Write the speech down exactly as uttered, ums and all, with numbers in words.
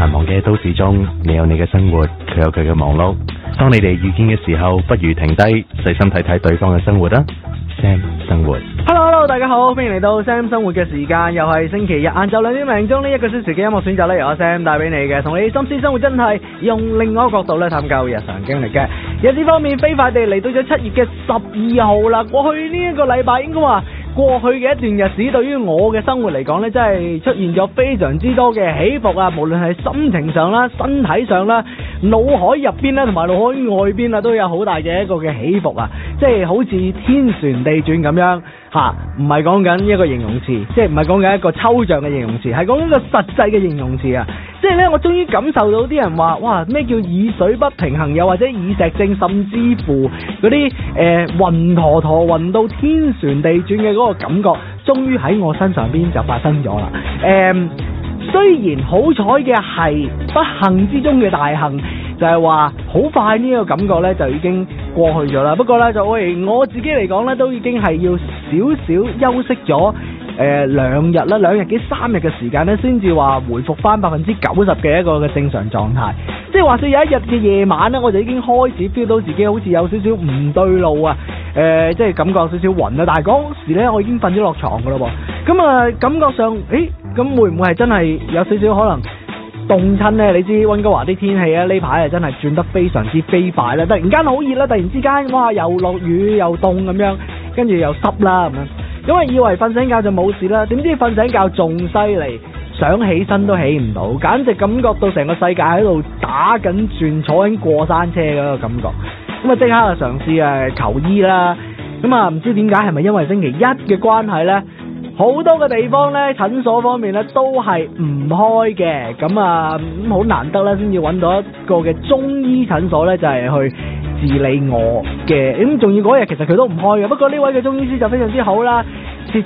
繁忙嘅都市中，你有你嘅生活，佢有佢嘅忙碌。當你哋遇見嘅時候，不如停低，細心睇睇對方嘅生活啦。Sam 生活 Hello Hello， 大家好，歡迎嚟到 Sam 生活嘅時間，又係星期日晏晝兩點零鐘呢一個小時嘅音樂選擇咧，由我 Sam 帶俾你嘅，同你心思生活真係用另外一個角度咧探究日常經歷嘅。日子方面，飛快地嚟到咗七月嘅十二號啦。過去呢一個禮拜，應該話過去嘅一段日子，對於我嘅生活嚟講呢，真係出現咗非常之多嘅起伏啊！無論係心情上啦、身體上啦、腦海入邊啦，同埋腦海外邊啊，都有好大嘅一個嘅起伏啊！即係好似天旋地轉咁樣吓，唔係講緊一個形容詞，即係唔係講緊一個抽象嘅形容詞，係講緊一個實際嘅形容詞啊！即係呢，我終於感受到啲人話，哇，咩叫耳水不平衡，又或者耳石症，甚至乎嗰啲誒暈陀陀、暈到天旋地轉嘅嗰個感覺，終於喺我身上邊就發生咗啦。誒、呃，雖然好彩嘅係不幸之中嘅大幸，就係話好快呢個感覺呢就已經過去咗啦。不過呢，就喂我自己嚟講呢，都已經係要少少休息咗。誒兩日啦，兩日幾三日嘅時間咧，先至話回復翻百分之九十嘅一個嘅正常狀態。即係話說有一日嘅夜晚咧，我就已經開始 feel 到自己好似有少少唔對路啊！誒、呃，即係感覺少少暈啊！但係嗰時咧，我已經瞓咗落床噶啦喎。咁啊，感覺上，誒，咁會唔會係真係有少少可能凍親咧？你知溫哥華啲天氣啊，呢排係真係轉得非常之飛快啦！突然間好熱啦，突然之間哇又落雨又凍咁樣，跟住又濕啦咁樣。咁啊，以為瞓醒覺就冇事啦，點知瞓醒覺仲犀利，想起身都起唔到，簡直感覺到成個世界喺度打緊轉，坐緊過山車嗰個感覺。咁啊，即刻啊嘗試啊求醫啦。咁啊，唔知點解係咪因為星期一嘅關係呢？好多嘅地方呢，診所方面呢都係唔開嘅。咁啊，咁好難得啦，先至揾到一個嘅中醫診所呢，就係去治理我嘅。咁仲要嗰日其實佢都唔開嘅，不過呢位嘅中醫師就非常之好啦。